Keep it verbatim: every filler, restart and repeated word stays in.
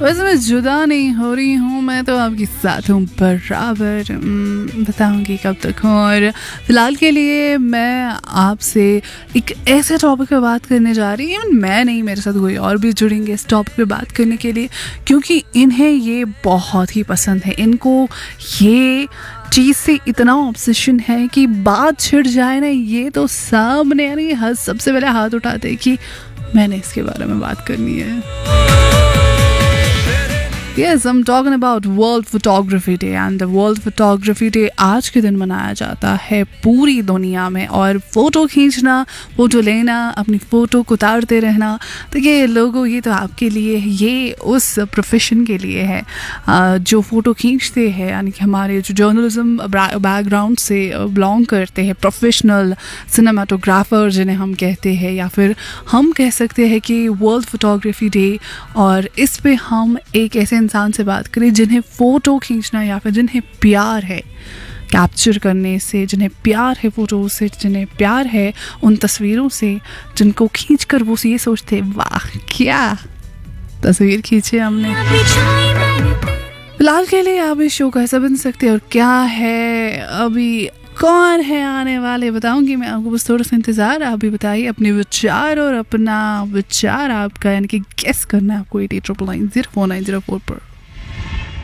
वैसे मैं जुदा नहीं हो रही हूँ, मैं तो आपके साथ हूँ बराबर। हम्म, बताऊँगी कब तक हूँ। और फिलहाल के लिए मैं आपसे एक ऐसे टॉपिक पे बात करने जा रही हूँ। मैं नहीं, मेरे साथ कोई और भी जुड़ेंगे इस टॉपिक पे बात करने के लिए, क्योंकि इन्हें ये बहुत ही पसंद है। इनको ये चीज़ से इतना ऑब्सेशन है कि बात छिड़ जाए ना, ये तो सामने यानी हर सबसे पहले हाथ उठाते हैं कि मैंने इसके बारे में बात करनी है। Yes, I'm talking about World Photography Day, and the World Photography Day आज के दिन मनाया जाता है पूरी दुनिया में। और फ़ोटो खींचना, फ़ोटो लेना, अपनी फ़ोटो को उतारते रहना, तो ये लोगों ये तो आपके लिए, ये उस प्रोफेशन के लिए है जो फ़ोटो खींचते हैं, यानी कि हमारे जो जर्नलिज्म बैकग्राउंड से बिलोंग करते हैं, प्रोफेशनल सिनेमाटोग्राफर जिन्हें हम कहते हैं, या फिर हम कह सकते हैं कि वर्ल्ड फोटोग्राफी डे। और इस पे हम एक ऐसे इंसान से बात करें जिन्हें फ़ोटो खींचना या फिर जिन्हें प्यार है कैप्चर करने से, जिन्हें प्यार है फ़ोटो से, जिन्हें प्यार है उन तस्वीरों से जिनको खींचकर वो ये सोचते हैं वाह क्या तस्वीर खींची हमने। फिलहाल के लिए आप इस शो का हिस्सा बन सकते हैं। और क्या है अभी कौन है आने वाले बताऊंगी मैं आपको, बस थोड़ा सा इंतज़ार। आप भी बताइए अपने विचार, और अपना विचार आपका यानी कि गेस करना है आपको eight eight triple nine zero four nine zero four पर।